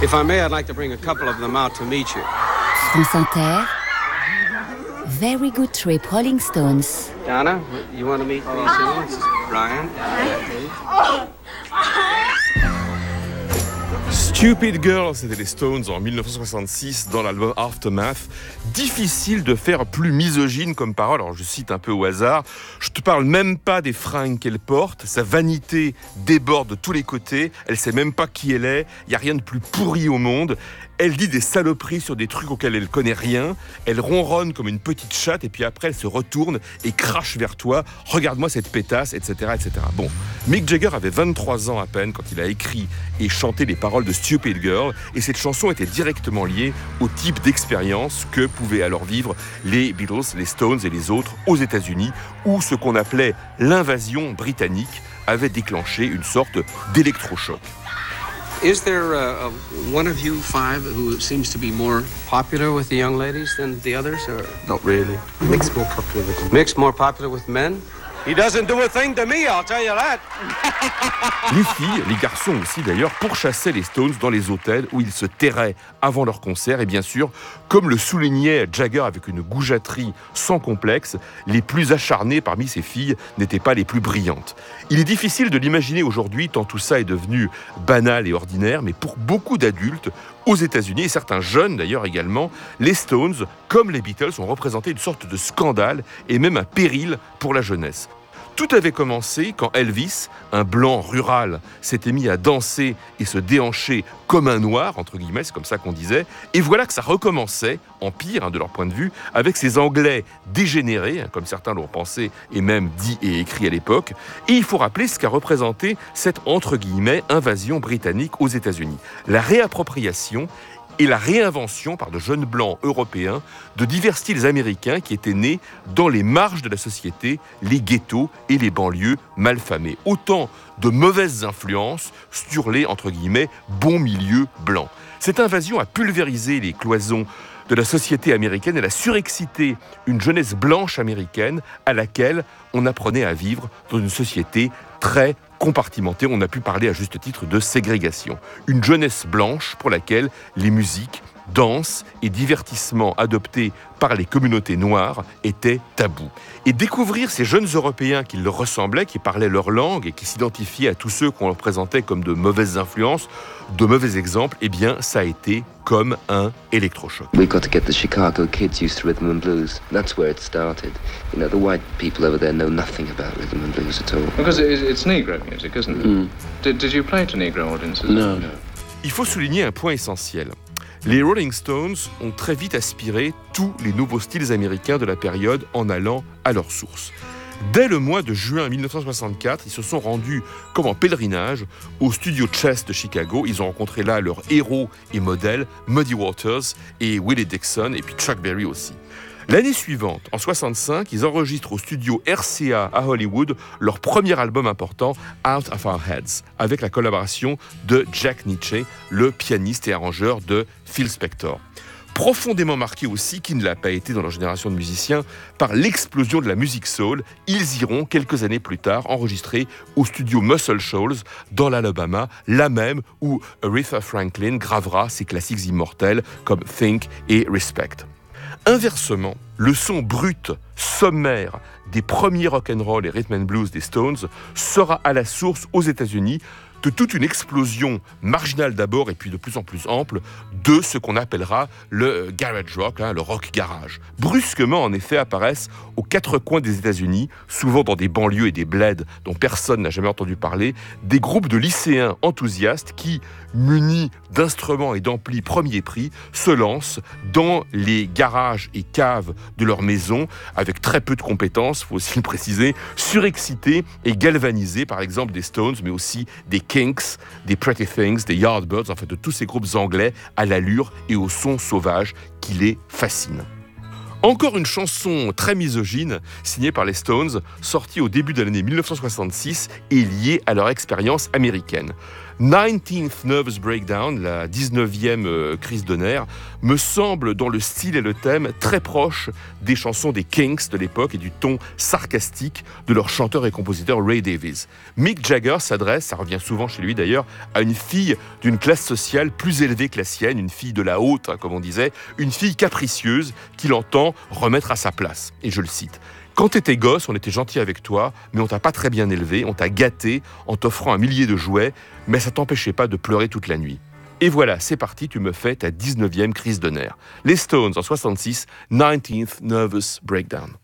If I may, I'd like to bring a couple of them out to meet you. France Inter. Very good trip, Rolling Stones. Donna, you want to meet me soon? This is Brian. Stupid Girl, c'était les Stones en 1966 dans l'album Aftermath. Difficile de faire plus misogyne comme parole, alors je cite un peu au hasard. Je te parle même pas des fringues qu'elle porte, sa vanité déborde de tous les côtés, elle sait même pas qui elle est, il y a rien de plus pourri au monde. Elle dit des saloperies sur des trucs auxquels elle connaît rien, elle ronronne comme une petite chatte et puis après elle se retourne et crache vers toi. Regarde-moi cette pétasse, etc., etc. Bon, Mick Jagger avait 23 ans à peine quand il a écrit et chanté les paroles de Stupid Girl et cette chanson était directement liée au type d'expérience que pouvaient alors vivre les Beatles, les Stones et les autres aux États-Unis où ce qu'on appelait l'invasion britannique avait déclenché une sorte d'électrochoc. Is there one of you five who seems to be more popular with the young ladies than the others, or not really? Mick's more popular with them. Mick's more popular with men? He doesn't do a thing to me, I'll tell you that. Les filles, les garçons aussi d'ailleurs, pourchassaient les Stones dans les hôtels où ils se terraient avant leur concert. Et bien sûr, comme le soulignait Jagger avec une goujaterie sans complexe, les plus acharnées parmi ces filles n'étaient pas les plus brillantes. Il est difficile de l'imaginer aujourd'hui tant tout ça est devenu banal et ordinaire, mais pour beaucoup d'adultes, aux États-Unis, et certains jeunes d'ailleurs également, les Stones, comme les Beatles, ont représenté une sorte de scandale et même un péril pour la jeunesse. Tout avait commencé quand Elvis, un blanc rural, s'était mis à danser et se déhancher comme un noir, entre guillemets, c'est comme ça qu'on disait. Et voilà que ça recommençait, en pire de leur point de vue, avec ces Anglais dégénérés, comme certains l'ont pensé et même dit et écrit à l'époque. Et il faut rappeler ce qu'a représenté cette, entre guillemets, invasion britannique aux États-Unis. La réappropriation et la réinvention par de jeunes blancs européens de divers styles américains qui étaient nés dans les marges de la société, les ghettos et les banlieues malfamées. Autant de mauvaises influences sur les, entre guillemets, bons milieux blancs. Cette invasion a pulvérisé les cloisons de la société américaine. Elle a surexcité une jeunesse blanche américaine à laquelle on apprenait à vivre dans une société très compartimentée. On a pu parler à juste titre de ségrégation. Une jeunesse blanche pour laquelle les musiques, danses et divertissements adoptés par les communautés noires étaient tabous. Et découvrir ces jeunes Européens qui leur ressemblaient, qui parlaient leur langue et qui s'identifiaient à tous ceux qu'on leur présentait comme de mauvaises influences, de mauvais exemples, eh bien, ça a été comme un électrochoc. We've got to get the Chicago kids used to rhythm and blues. That's where it started. You know, the white people over there know nothing about rhythm and blues at all. Because it's Negro music, isn't it? Mm. Did you play to Negro audiences? No. Il faut souligner un point essentiel. Les Rolling Stones ont très vite aspiré tous les nouveaux styles américains de la période en allant à leur source. Dès le mois de juin 1964, ils se sont rendus comme en pèlerinage au studio Chess de Chicago. Ils ont rencontré là leurs héros et modèles, Muddy Waters et Willie Dixon, et puis Chuck Berry aussi. L'année suivante, en 65, ils enregistrent au studio RCA à Hollywood leur premier album important, Out of Our Heads, avec la collaboration de Jack Nitzsche, le pianiste et arrangeur de Phil Spector. Profondément marqués aussi, qui ne l'a pas été dans leur génération de musiciens, par l'explosion de la musique soul, ils iront quelques années plus tard enregistrer au studio Muscle Shoals dans l'Alabama, là même où Aretha Franklin gravera ses classiques immortels comme Think et Respect. Inversement, le son brut, sommaire des premiers rock'n'roll et rhythm and blues des Stones sera à la source aux États-Unis de toute une explosion marginale d'abord et puis de plus en plus ample de ce qu'on appellera le garage rock, le rock garage. Brusquement, en effet, apparaissent aux quatre coins des États-Unis, souvent dans des banlieues et des bleds dont personne n'a jamais entendu parler, des groupes de lycéens enthousiastes qui, munis d'instruments et d'amplis premier prix, se lancent dans les garages et caves de leur maison avec très peu de compétences, il faut aussi le préciser, surexcités et galvanisés par exemple des Stones, mais aussi des Kinks, des Pretty Things, des Yardbirds, en fait de tous ces groupes anglais à l'allure et au son sauvage qui les fascinent. Encore une chanson très misogyne, signée par les Stones, sortie au début de l'année 1966 et liée à leur expérience américaine. 19th Nervous Breakdown, la 19e crise de nerfs, me semble, dans le style et le thème, très proche des chansons des Kinks de l'époque et du ton sarcastique de leur chanteur et compositeur Ray Davies. Mick Jagger s'adresse, ça revient souvent chez lui d'ailleurs, à une fille d'une classe sociale plus élevée que la sienne, une fille de la haute, comme on disait, une fille capricieuse qu'il entend remettre à sa place. Et je le cite. Quand t'étais gosse, on était gentil avec toi, mais on t'a pas très bien élevé, on t'a gâté en t'offrant un millier de jouets, mais ça t'empêchait pas de pleurer toute la nuit. Et voilà, c'est parti, tu me fais ta 19e crise de nerfs. Les Stones en 66, 19th Nervous Breakdown.